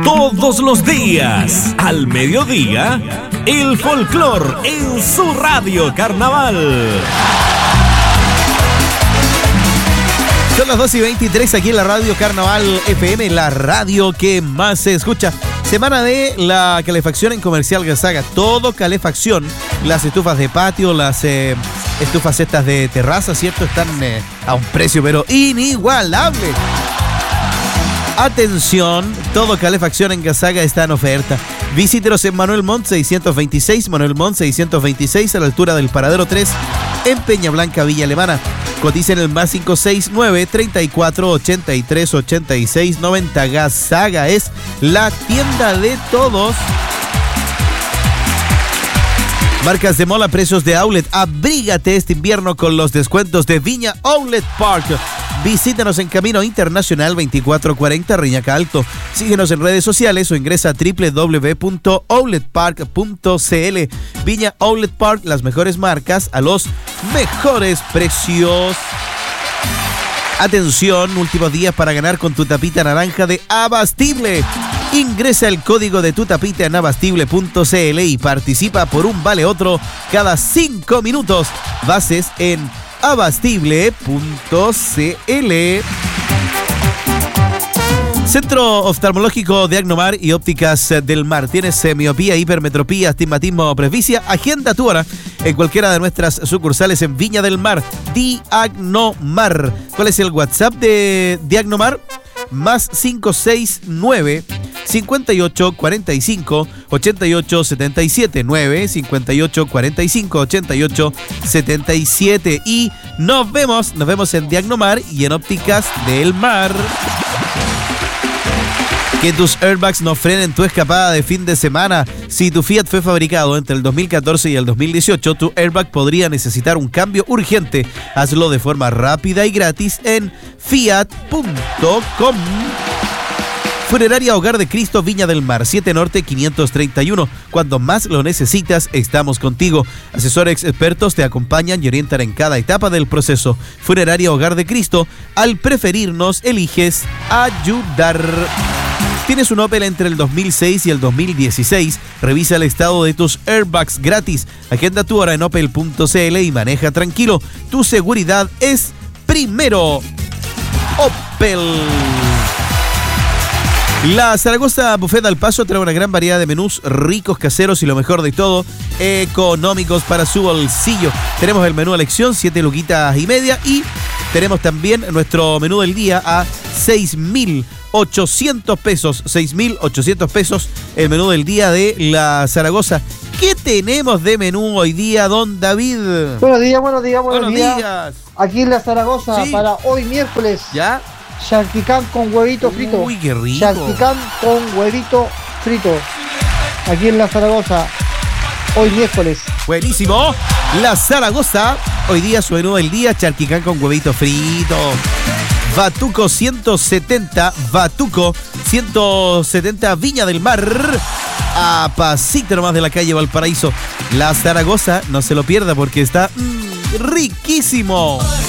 Todos los días, al mediodía, el folclor en su radio Carnaval. Son las 2:23 aquí en la radio Carnaval FM, la radio que más se escucha. Semana de la calefacción en Comercial Gazaga. Todo calefacción. Las estufas de patio, las estufas estas de terraza, ¿cierto? Están a un precio pero inigualable. Atención, todo calefacción en Gazaga está en oferta. Visítenos en Manuel Montt 626, Manuel Montt 626, a la altura del Paradero 3, en Peña Blanca, Villa Alemana. Coticen el más 569-3483-8690. Gazaga es la tienda de todos. Marcas de mola, precios de outlet. Abrígate este invierno con los descuentos de Viña Outlet Park. Visítanos en Camino Internacional 2440 Reñaca Alto. Síguenos en redes sociales o ingresa a www.outletpark.cl. Viña Outlet Park, las mejores marcas a los mejores precios. Atención, últimos días para ganar con tu tapita naranja de Abastible. Ingresa el código de tu tapita en abastible.cl y participa por un vale otro cada 5 minutos. Bases en abastible.cl. Centro Oftalmológico de Diagnomar y Ópticas del Mar. ¿Tienes miopía, hipermetropía, astigmatismo o presbicia? Agenda tu hora en cualquiera de nuestras sucursales en Viña del Mar. Diagnomar. ¿Cuál es el WhatsApp de Diagnomar? Más 569 58 45 88 77 9 58 45 88 77. Y nos vemos en Diagnomar y en Ópticas del Mar. Que tus airbags no frenen tu escapada de fin de semana. Si tu Fiat fue fabricado entre el 2014 y el 2018, tu airbag podría necesitar un cambio urgente. Hazlo de forma rápida y gratis en fiat.com. Funeraria Hogar de Cristo, Viña del Mar, 7 Norte 531. Cuando más lo necesitas, estamos contigo. Asesores expertos te acompañan y orientan en cada etapa del proceso. Funeraria Hogar de Cristo, al preferirnos, eliges ayudar. ¿Tienes un Opel entre el 2006 y el 2016? Revisa el estado de tus airbags gratis. Agenda tu hora en opel.cl y maneja tranquilo. Tu seguridad es primero. Opel. La Zaragoza Buffet al Paso trae una gran variedad de menús ricos, caseros y lo mejor de todo, económicos para su bolsillo. Tenemos el menú a elección, 7 luquitas y media, y tenemos también nuestro menú del día a 6.800 pesos. 6.800 pesos el menú del día de la Zaragoza. ¿Qué tenemos de menú hoy día, don David? Buenos días. Aquí en la Zaragoza, sí, para hoy miércoles. ¿Ya? Charquicán con huevito frito. Uy, qué rico. Charquicán con huevito frito. Aquí en la Zaragoza, hoy miércoles. Buenísimo. La Zaragoza, hoy día su menú del día, charquicán con huevito frito. Batuco 170, Viña del Mar, a pasito nomás de la calle Valparaíso. La Zaragoza, no se lo pierda porque está riquísimo.